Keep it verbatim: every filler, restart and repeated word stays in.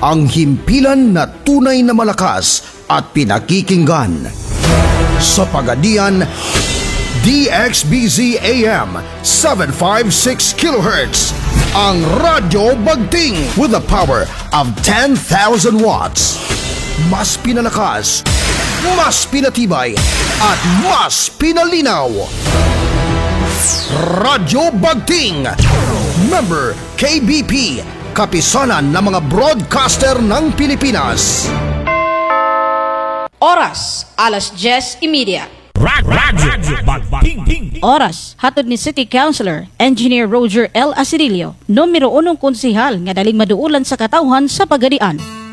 ang himpilan na tunay na malakas at pinakikinggan. Sa Pagadian, D X B Z A M seven fifty-six kilohertz, ang Radyo Bagting with a power of ten thousand watts. Mas pinalakas, mas pinatibay, at mas pinalinaw. Radyo Bagting, member K B P, kapisanan ng mga broadcaster ng Pilipinas. Oras, alas diyes y media. Radyo Bagting. Oras, hatod ni City Councilor, Engineer Roger L. Asirilio, numero unong konsihal nga daling maduulan sa katawhan sa Pagadian.